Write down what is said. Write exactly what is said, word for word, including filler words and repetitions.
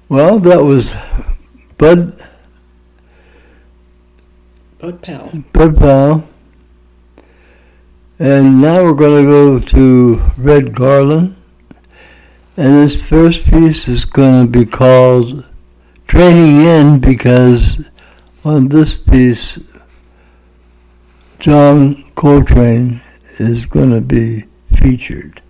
Well, that was Bud Bud Powell. Bud Powell. And now we're going to go to Red Garland. And this first piece is going to be called Trading In, because on this piece, John Coltrane is going to be featured.